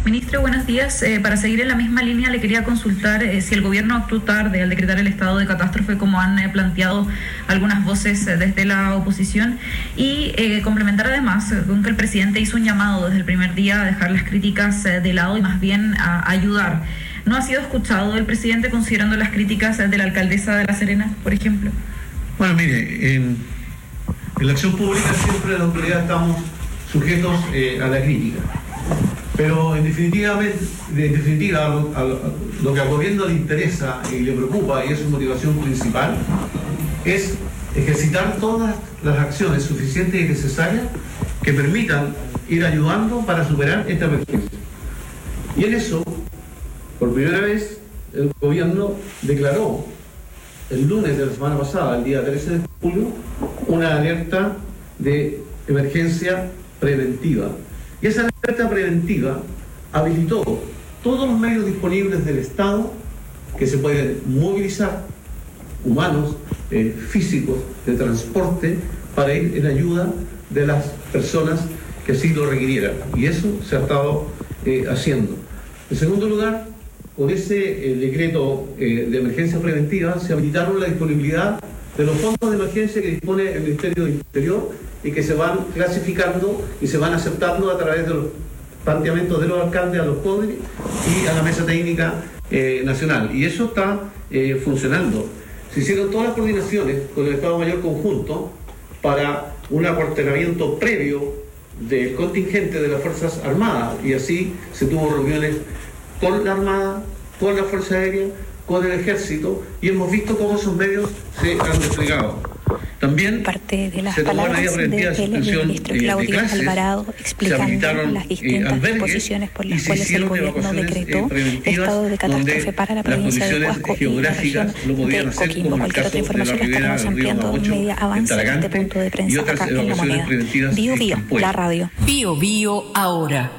Ministro, buenos días. Para seguir en la misma línea, le quería consultar si el gobierno actuó tarde al decretar el estado de catástrofe, como han planteado algunas voces desde la oposición, y complementar además con que el presidente hizo un llamado desde el primer día a dejar las críticas de lado y más bien a ayudar. ¿No ha sido escuchado el presidente considerando las críticas de la alcaldesa de La Serena, por ejemplo? Bueno, mire, en la acción pública siempre las autoridades estamos sujetos a la crítica. Pero en definitiva lo que al gobierno le interesa y le preocupa, y es su motivación principal, es ejercitar todas las acciones suficientes y necesarias que permitan ir ayudando para superar esta emergencia. Y en eso, por primera vez, el gobierno declaró el lunes de la semana pasada, el día 13 de julio, una alerta de emergencia preventiva. Y esa alerta preventiva habilitó todos los medios disponibles del Estado que se pueden movilizar, humanos, físicos, de transporte, para ir en ayuda de las personas que así lo requirieran. Y eso se ha estado haciendo. En segundo lugar, con ese decreto de emergencia preventiva se habilitaron la disponibilidad de los fondos de emergencia que dispone el Ministerio del Interior y que se van clasificando y se van aceptando a través de los planteamientos de los alcaldes a los CODER y a la Mesa Técnica Nacional. Y eso está funcionando. Se hicieron todas las coordinaciones con el Estado Mayor Conjunto para un acuartelamiento previo del contingente de las Fuerzas Armadas, y así se tuvo reuniones con la Armada, con la Fuerza Aérea, con el Ejército, y hemos visto cómo esos medios se han desplegado. También parte de las palabras del ministro Claudio Alvarado explicando las distintas disposiciones por las cuales el gobierno decretó estado de catástrofe para la provincia de Huasco y la región de Coquimbo. Cualquier otra información la estaremos ampliando en media avance de este punto de prensa acá en La Moneda. Bio Bio, la radio. Bio Bio ahora.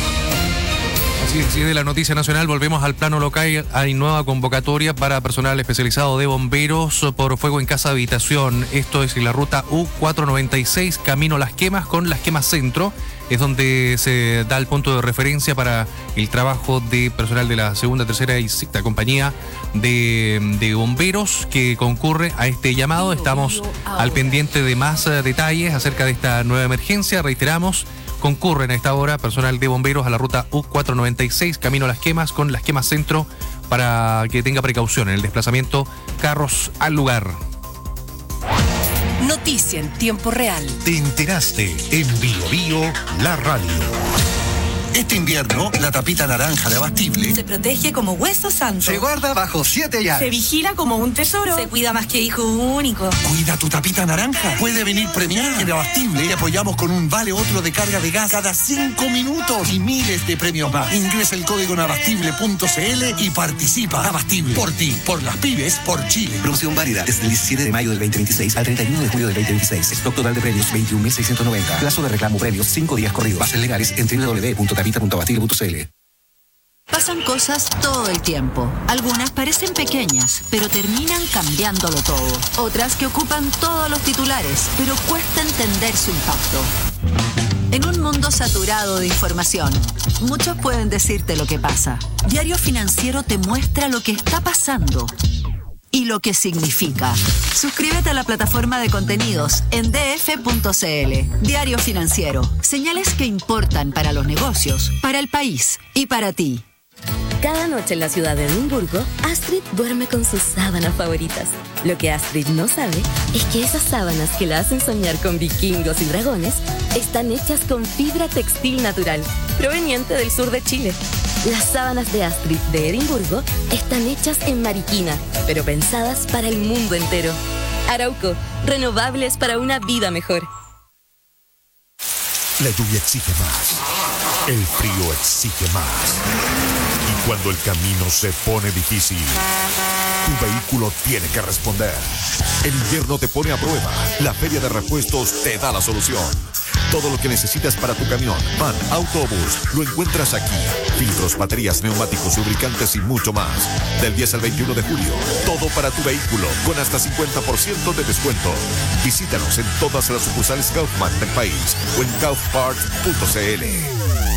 Así de la noticia nacional, volvemos al plano local. Hay nueva convocatoria para personal especializado de bomberos por fuego en casa habitación. Esto es en la ruta U496, camino Las Quemas con Las Quemas Centro. Es donde se da el punto de referencia para el trabajo de personal de la segunda, tercera y sexta compañía de bomberos que concurre a este llamado. Estamos al pendiente de más detalles acerca de esta nueva emergencia. Reiteramos, concurren a esta hora personal de bomberos a la ruta U496, camino Las Quemas con Las Quemas Centro, para que tenga precaución en el desplazamiento carros al lugar. Noticia en tiempo real. Te enteraste en Bio Bio, la radio. Este invierno, la tapita naranja de Abastible se protege como hueso santo. se guarda bajo 7 llaves. Se vigila como un tesoro. Se cuida más que hijo único. Cuida tu tapita naranja. Puede venir premiada. En Abastible te apoyamos con un vale otro de carga de gas cada 5 minutos y miles de premios más. Ingresa el código en abastible.cl y participa. Abastible. Por ti, por las pymes, por Chile. Promoción válida desde el 17 de mayo del 2026 al 31 de julio del 2026. Stock total de premios 21.690. Plazo de reclamo premios 5 días corridos. Bases legales en www.tapita.abastible.cl. Pasan cosas todo el tiempo. Algunas parecen pequeñas, pero terminan cambiándolo todo. Otras que ocupan todos los titulares, pero cuesta entender su impacto. En un mundo saturado de información, muchos pueden decirte lo que pasa. Diario Financiero te muestra lo que está pasando y lo que significa. Suscríbete a la plataforma de contenidos en df.cl. Diario Financiero. Señales que importan para los negocios, para el país y para ti. Cada noche en la ciudad de Edimburgo, Astrid duerme con sus sábanas favoritas. Lo que Astrid no sabe es que esas sábanas que la hacen soñar con vikingos y dragones están hechas con fibra textil natural, proveniente del sur de Chile. Las sábanas de Astrid de Edimburgo están hechas en Mariquina, pero pensadas para el mundo entero. Arauco, renovables para una vida mejor. La lluvia exige más. El frío exige más. Y cuando el camino se pone difícil, tu vehículo tiene que responder. El invierno te pone a prueba. La Feria de Repuestos te da la solución. Todo lo que necesitas para tu camión, van, autobús, lo encuentras aquí. Filtros, baterías, neumáticos, lubricantes y mucho más. Del 10 al 21 de julio, todo para tu vehículo, con hasta 50% de descuento. Visítanos en todas las sucursales Kaufman del país o en kaufpart.cl.